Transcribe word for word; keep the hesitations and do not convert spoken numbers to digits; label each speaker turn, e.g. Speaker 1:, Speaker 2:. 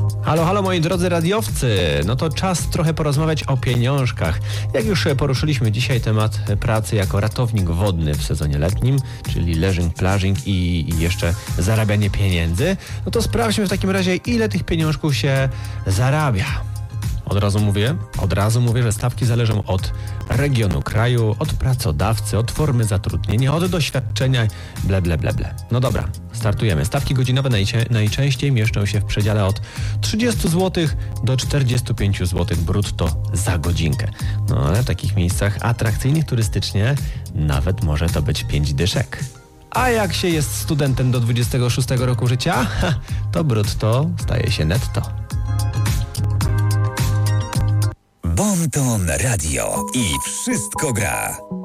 Speaker 1: Halo, halo moi drodzy radiowcy, no to czas trochę porozmawiać o pieniążkach. Jak już poruszyliśmy dzisiaj temat pracy jako ratownik wodny w sezonie letnim, czyli leżing, plażing i jeszcze zarabianie pieniędzy, no to sprawdźmy w takim razie, ile tych pieniążków się zarabia. Od razu mówię, od razu mówię, że stawki zależą od regionu kraju, od pracodawcy, od formy zatrudnienia, od doświadczenia, ble, ble, ble, ble. No dobra, startujemy. Stawki godzinowe najczę- najczęściej mieszczą się w przedziale od trzydzieści złotych do czterdzieści pięć złotych brutto za godzinkę. No ale w takich miejscach atrakcyjnych turystycznie nawet może to być pięć dyszek. A jak się jest studentem do dwudziestego szóstego roku życia, to brutto staje się netto.
Speaker 2: Bon Ton Radio i wszystko gra.